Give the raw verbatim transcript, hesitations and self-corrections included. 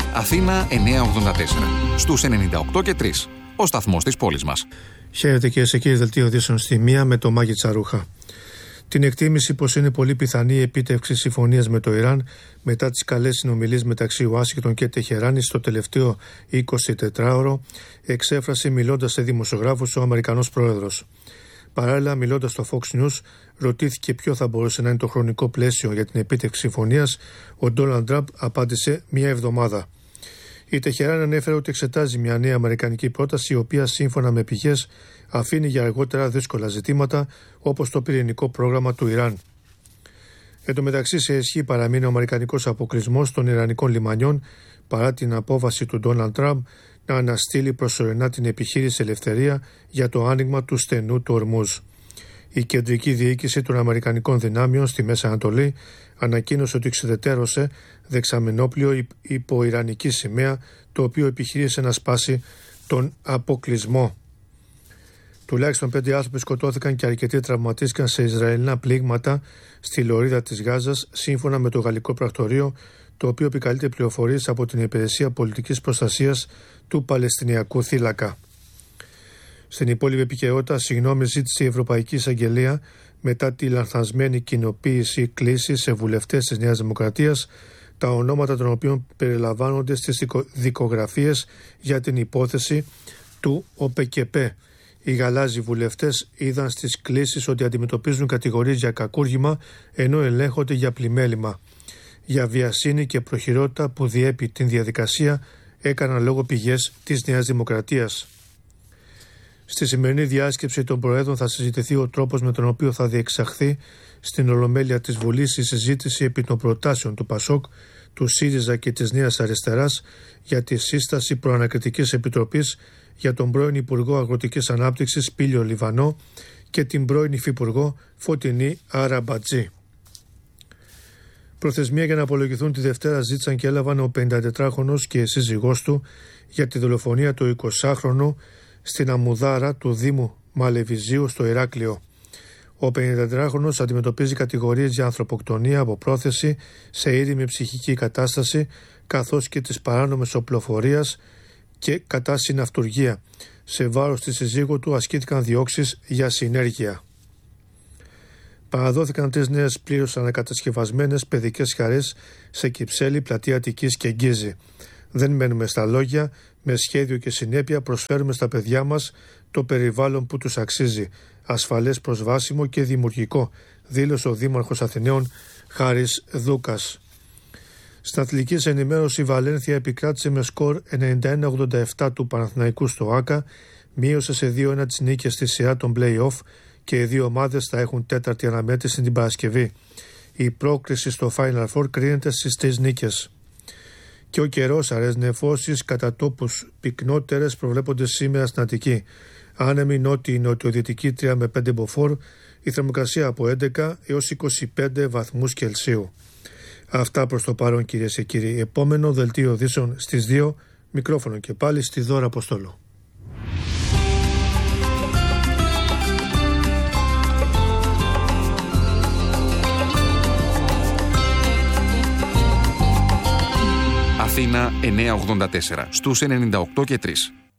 Αθήνα εννιακόσια ογδόντα τέσσερα. Στους ενενήντα οκτώ και τρία. Ο σταθμός της πόλης μας. Χαίρετε κυρίες και κύριοι, δελτίο ειδήσεων στη μία με το Μάγι Τσαρούχα. Την εκτίμηση πως είναι πολύ πιθανή η επίτευξη συμφωνίας με το Ιράν μετά τις καλές συνομιλίες μεταξύ Ουάσιγκτον και Τεχεράνης στο τελευταίο εικοσιτετράωρο εξέφρασε μιλώντας σε δημοσιογράφους ο Αμερικανός πρόεδρος. Παράλληλα, μιλώντας στο Fox News, ρωτήθηκε ποιο θα μπορούσε να είναι το χρονικό πλαίσιο για την επίτευξη συμφωνίας. Ο Ντόναλντ Τραμπ απάντησε μία εβδομάδα. Η Τεχεράνη ανέφερε ότι εξετάζει μια νέα αμερικανική πρόταση, η οποία σύμφωνα με πηγές αφήνει για αργότερα δύσκολα ζητήματα όπως το πυρηνικό πρόγραμμα του Ιράν. Εν τω μεταξύ, σε ισχύ παραμείνει ο αμερικανικός αποκλεισμός των ιρανικών λιμανιών παρά την απόφαση του Ντόναλντ Τραμπ να αναστείλει προσωρινά την επιχείρηση Ελευθερία για το άνοιγμα του στενού του Ορμούζ. Η κεντρική διοίκηση των Αμερικανικών δυνάμεων στη Μέση Ανατολή ανακοίνωσε ότι εξουδετερώσε δεξαμενόπλιο υπό ιρανική σημαία, το οποίο επιχείρησε να σπάσει τον αποκλεισμό. Τουλάχιστον πέντε άνθρωποι σκοτώθηκαν και αρκετοί τραυματίστηκαν σε Ισραηλινά πλήγματα στη λωρίδα της Γάζας, σύμφωνα με το γαλλικό πρακτορείο, το οποίο επικαλείται πληροφορίες από την Υπηρεσία Πολιτικής Προστασίας του Παλαιστινιακού Θύλακα. Στην υπόλοιπη επικαιρότητα, συγγνώμη ζήτησε η Ευρωπαϊκή Εισαγγελία μετά τη λανθασμένη κοινοποίηση κλήση σε βουλευτές της Νέας Δημοκρατίας, τα ονόματα των οποίων περιλαμβάνονται στις δικογραφίες για την υπόθεση του ΟΠΕΚΕΠΕ. Οι γαλάζιοι βουλευτές είδαν στις κλήσεις ότι αντιμετωπίζουν κατηγορίες για κακούργημα, ενώ ελέγχονται για πλημέλημα. Για βιασύνη και προχειρότητα που διέπει την διαδικασία έκαναν λόγο πηγές της Νέας Δημοκρατίας. Στη σημερινή διάσκεψη των Προέδρων θα συζητηθεί ο τρόπος με τον οποίο θα διεξαχθεί στην Ολομέλεια της Βουλής η συζήτηση επί των προτάσεων του ΠΑΣΟΚ, του ΣΥΡΙΖΑ και της Νέας Αριστεράς για τη σύσταση προανακριτικής επιτροπής για τον πρώην Υπουργό Αγροτικής Ανάπτυξης Πήλιο Λιβανό και την πρώην Υφυπουργό Φωτεινή Αραμπατζή. Προθεσμία για να απολογηθούν τη Δευτέρα ζήτησαν και έλαβαν ο πενηντατετράχρονος και η σύζυγός του για τη δολοφονία του εικοσάχρονου στην Αμουδάρα του Δήμου Μαλεβιζίου στο Ηράκλειο. Ο πενηντατετράχρονος αντιμετωπίζει κατηγορίες για ανθρωποκτονία από πρόθεση σε ήρεμη ψυχική κατάσταση, καθώς και της παράνομης οπλοφορίας και κατά συναυτουργία. Σε βάρος της συζύγου του ασκήθηκαν διώξεις για συνέργεια. Παραδόθηκαν τρεις νέες πλήρως ανακατασκευασμένες παιδικές χαρές σε Κυψέλη, Πλατεία Αττικής και Γκίζη. Δεν μένουμε στα λόγια, με σχέδιο και συνέπεια προσφέρουμε στα παιδιά μας το περιβάλλον που τους αξίζει, ασφαλές, προσβάσιμο και δημιουργικό, δήλωσε ο Δήμαρχος Αθηναίων Χάρης Δούκας. Στην αθλητική ενημέρωση, η Βαλένθια επικράτησε με σκορ ενενήντα ένα ογδόντα επτά του Παναθηναϊκού στο ΆΚΑ, μείωσε σε δύο ένα τις νίκες στη σειρά των play-off και οι δύο ομάδες θα έχουν τέταρτη αναμέτρηση την Παρασκευή. Η πρόκριση στο Final Four κρίνεται στις τρεις νίκες. Και ο καιρός, αραιές νεφώσεις κατά τόπους πυκνότερες προβλέπονται σήμερα στην Αττική. Άνεμη νότιη νοτιοδυτική τρία με πέντε μποφόρ, η θερμοκρασία από έντεκα έως είκοσι πέντε βαθμούς Κελσίου. Αυτά προς το παρόν, κυρίες και κύριοι. Επόμενο δελτίο ειδήσεων στις δύο, μικρόφωνο και πάλι στη Δώρα Αποστόλου. Αθήνα εννιακόσια ογδόντα τέσσερα στους ενενήντα οκτώ και τρία.